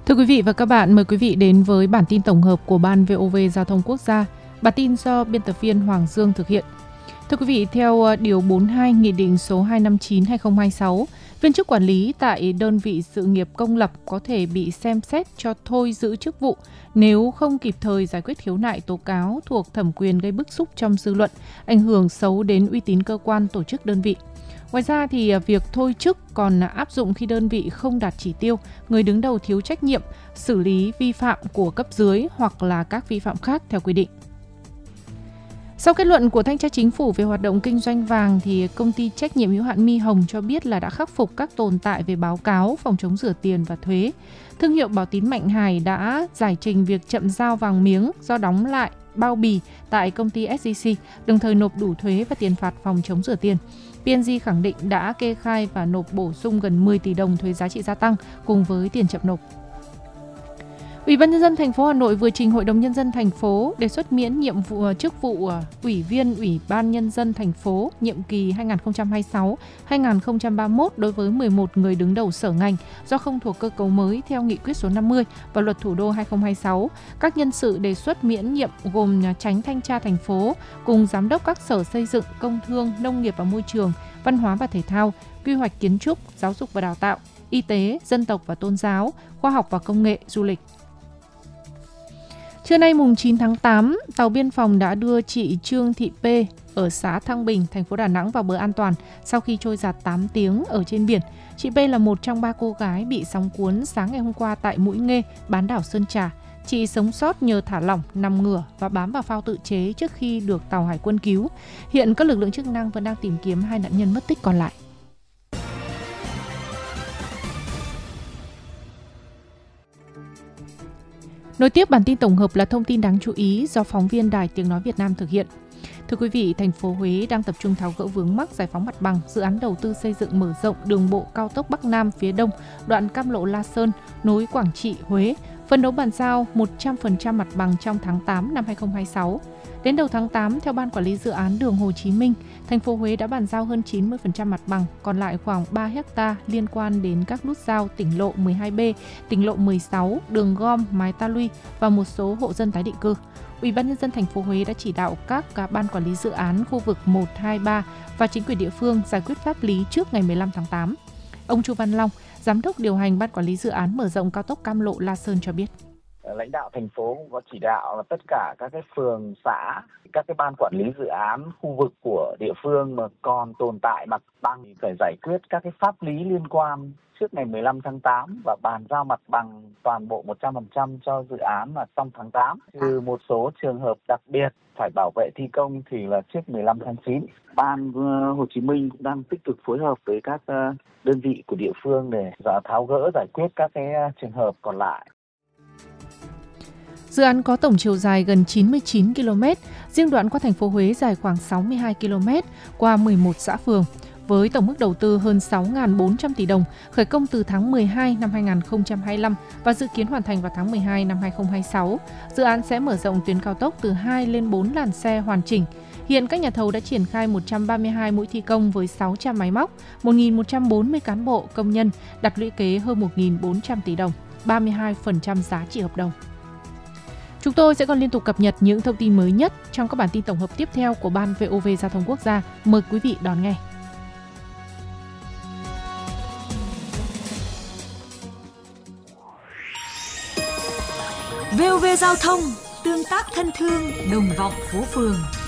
Thưa quý vị và các bạn, mời quý vị đến với bản tin tổng hợp của Ban VOV Giao thông Quốc gia. Bản tin do biên tập viên Hoàng Dương thực hiện. Thưa quý vị, theo Điều 42 Nghị định số 259/2026, viên chức quản lý tại đơn vị sự nghiệp công lập có thể bị xem xét cho thôi giữ chức vụ nếu không kịp thời giải quyết khiếu nại tố cáo thuộc thẩm quyền gây bức xúc trong dư luận, ảnh hưởng xấu đến uy tín cơ quan tổ chức đơn vị. Ngoài ra thì việc thôi chức còn áp dụng khi đơn vị không đạt chỉ tiêu, người đứng đầu thiếu trách nhiệm, xử lý vi phạm của cấp dưới hoặc là các vi phạm khác theo quy định. Sau kết luận của Thanh tra Chính phủ về hoạt động kinh doanh vàng thì công ty trách nhiệm hữu hạn My Hồng cho biết là đã khắc phục các tồn tại về báo cáo, phòng chống rửa tiền và thuế. Thương hiệu Bảo Tín Mạnh Hải đã giải trình việc chậm giao vàng miếng do đóng lại bao bì tại công ty SJC, đồng thời nộp đủ thuế và tiền phạt phòng chống rửa tiền. P&G khẳng định đã kê khai và nộp bổ sung gần 10 tỷ đồng thuế giá trị gia tăng cùng với tiền chậm nộp. Ủy ban nhân dân thành phố Hà Nội vừa trình Hội đồng nhân dân thành phố đề xuất miễn nhiệm chức vụ Ủy viên Ủy ban nhân dân thành phố nhiệm kỳ 2026-2031 đối với 11 người đứng đầu sở ngành do không thuộc cơ cấu mới theo Nghị quyết số 50 và Luật Thủ đô 2026. Các nhân sự đề xuất miễn nhiệm gồm Chánh Thanh tra thành phố cùng Giám đốc các sở xây dựng, công thương, nông nghiệp và môi trường, văn hóa và thể thao, quy hoạch kiến trúc, giáo dục và đào tạo, y tế, dân tộc và tôn giáo, khoa học và công nghệ, du lịch. Trưa nay mùng 9 tháng 8, tàu biên phòng đã đưa chị Trương Thị P ở xã Thăng Bình, thành phố Đà Nẵng vào bờ an toàn sau khi trôi giạt 8 tiếng ở trên biển. Chị P là một trong 3 cô gái bị sóng cuốn sáng ngày hôm qua tại Mũi Nghê, bán đảo Sơn Trà. Chị sống sót nhờ thả lỏng, nằm ngửa và bám vào phao tự chế trước khi được tàu hải quân cứu. Hiện các lực lượng chức năng vẫn đang tìm kiếm 2 nạn nhân mất tích còn lại. Nối tiếp bản tin tổng hợp là thông tin đáng chú ý do phóng viên Đài Tiếng Nói Việt Nam thực hiện. Thưa quý vị, thành phố Huế đang tập trung tháo gỡ vướng mắc giải phóng mặt bằng dự án đầu tư xây dựng mở rộng đường bộ cao tốc Bắc Nam phía Đông, đoạn Cam Lộ La Sơn, nối Quảng Trị, Huế, phấn đấu bàn giao 100% mặt bằng trong tháng 8 năm 2026. Đến đầu tháng 8, theo Ban Quản lý Dự án Đường Hồ Chí Minh, thành phố Huế đã bàn giao hơn 90% mặt bằng, còn lại khoảng 3 ha liên quan đến các nút giao tỉnh lộ 12B, tỉnh lộ 16, đường gom, mái ta luy và một số hộ dân tái định cư. Ủy ban nhân dân thành phố Huế đã chỉ đạo các ban quản lý dự án khu vực 1, 2, 3 và chính quyền địa phương giải quyết pháp lý trước ngày 15 tháng 8. Ông Chu Văn Long, Giám đốc điều hành Ban Quản lý Dự án mở rộng cao tốc Cam Lộ La Sơn cho biết. Lãnh đạo thành phố cũng có chỉ đạo là tất cả các cái phường, xã, các cái ban quản lý dự án khu vực của địa phương mà còn tồn tại mặt bằng thì phải giải quyết các cái pháp lý liên quan trước ngày 15 tháng 8 và bàn giao mặt bằng toàn bộ 100% cho dự án là trong tháng 8. Trừ một số trường hợp đặc biệt phải bảo vệ thi công thì là trước 15 tháng 9. Ban Hồ Chí Minh cũng đang tích cực phối hợp với các đơn vị của địa phương để tháo gỡ giải quyết các cái trường hợp còn lại. Dự án có tổng chiều dài gần 99 km, riêng đoạn qua thành phố Huế dài khoảng 62 km qua 11 xã phường. Với tổng mức đầu tư hơn 6.400 tỷ đồng, khởi công từ tháng 12 năm 2025 và dự kiến hoàn thành vào tháng 12 năm 2026. Dự án sẽ mở rộng tuyến cao tốc từ 2 lên 4 làn xe hoàn chỉnh. Hiện các nhà thầu đã triển khai 132 mũi thi công với 600 máy móc, 1.140 cán bộ, công nhân, đặt lũy kế hơn 1.400 tỷ đồng, 32% giá trị hợp đồng. Chúng tôi sẽ còn liên tục cập nhật những thông tin mới nhất trong các bản tin tổng hợp tiếp theo của Ban VOV Giao thông Quốc gia. Mời quý vị đón nghe. VOV Giao thông, tương tác thân thương, đồng vọng phố phường.